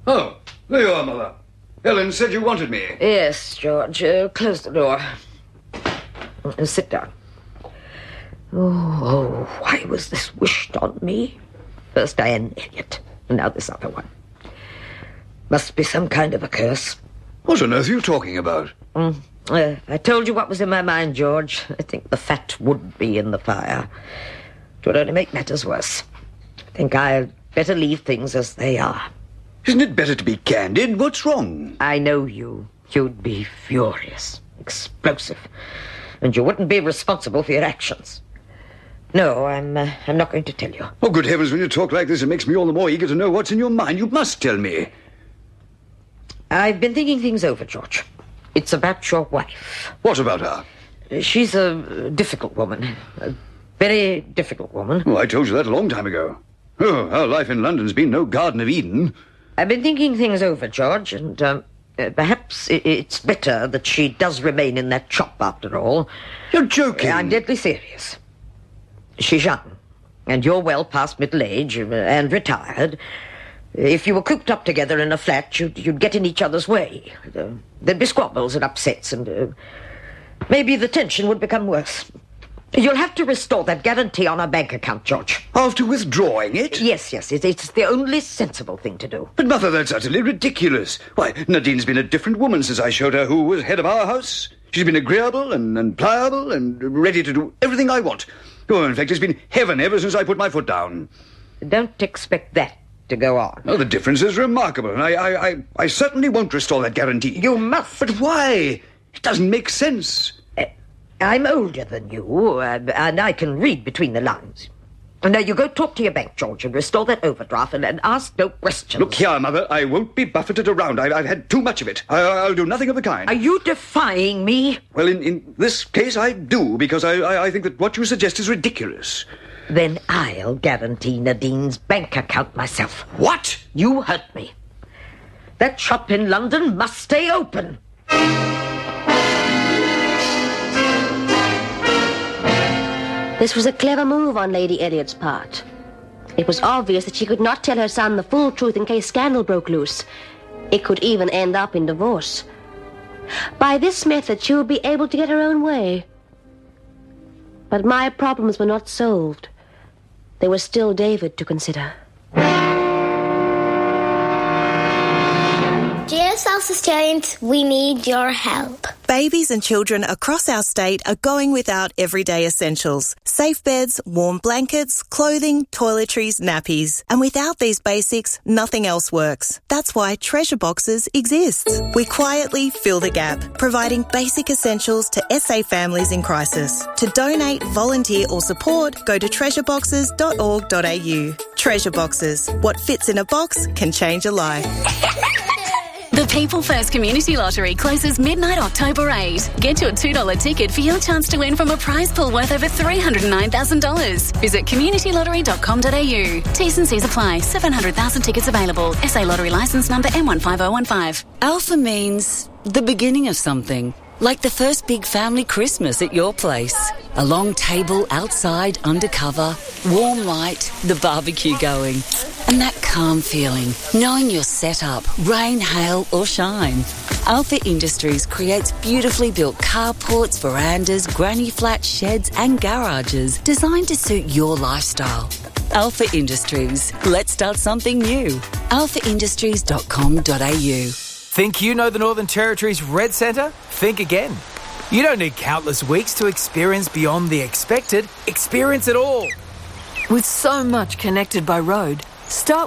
Oh, there you are, Mother. Helen said you wanted me. Yes, George. Close the door. Sit down. Oh, why was this wished on me? First Diane Elliot, and now this other one. Must be some kind of a curse. What on earth are you talking about? I told you what was in my mind, George. I think the fat would be in the fire. It would only make matters worse. I think I'd better leave things as they are. Isn't it better to be candid? What's wrong? I know you. You'd be furious, explosive, and you wouldn't be responsible for your actions. No, I'm not going to tell you. Oh, good heavens, when you talk like this, it makes me all the more eager to know what's in your mind. You must tell me. I've been thinking things over, George. It's about your wife. What about her? She's a difficult woman. A very difficult woman. Oh, I told you that a long time ago. Oh, her life in London's been no Garden of Eden. I've been thinking things over, George, and perhaps it's better that she does remain in that shop after all. You're joking. I'm deadly serious. She's young, and you're well past middle age and retired. If you were cooped up together in a flat, you'd get in each other's way. There'd be squabbles and upsets, and maybe the tension would become worse. You'll have to restore that guarantee on our bank account, George. After withdrawing it? Yes. It's the only sensible thing to do. But, Mother, that's utterly ridiculous. Why, Nadine's been a different woman since I showed her who was head of our house. She's been agreeable and pliable and ready to do everything I want. Oh, in fact, it's been heaven ever since I put my foot down. Don't expect that to go on. Oh, the difference is remarkable, and I certainly won't restore that guarantee. You must. But why? It doesn't make sense. I'm older than you, and I can read between the lines. Now, you go talk to your bank, George, and restore that overdraft and ask no questions. Look here, Mother, I won't be buffeted around. I've had too much of it. I'll do nothing of the kind. Are you defying me? Well, in this case, I do, because I think that what you suggest is ridiculous. Then I'll guarantee Nadine's bank account myself. What? You heard me. That shop in London must stay open. This was a clever move on Lady Elliot's part. It was obvious that she could not tell her son the full truth in case scandal broke loose. It could even end up in divorce. By this method, she would be able to get her own way. But my problems were not solved. There was still David to consider. Dear South Australians, we need your help. Babies and children across our state are going without everyday essentials. Safe beds, warm blankets, clothing, toiletries, nappies. And without these basics, nothing else works. That's why Treasure Boxes exists. We quietly fill the gap, providing basic essentials to SA families in crisis. To donate, volunteer or support, go to treasureboxes.org.au. Treasure Boxes. What fits in a box can change a life. The People First Community Lottery closes midnight October 8. Get your $2 ticket for your chance to win from a prize pool worth over $309,000. Visit communitylottery.com.au. T's and C's apply. 700,000 tickets available. SA Lottery licence number M15015. Alpha means the beginning of something. Like the first big family Christmas at your place. A long table outside, undercover, warm light, the barbecue going. And that calm feeling, knowing you're set up, rain, hail or shine. Alpha Industries creates beautifully built carports, verandas, granny flats, sheds and garages designed to suit your lifestyle. Alpha Industries. Let's start something new. alphaindustries.com.au. Think you know the Northern Territory's Red Centre? Think again. You don't need countless weeks to experience beyond the expected. Experience it all. With so much connected by road, start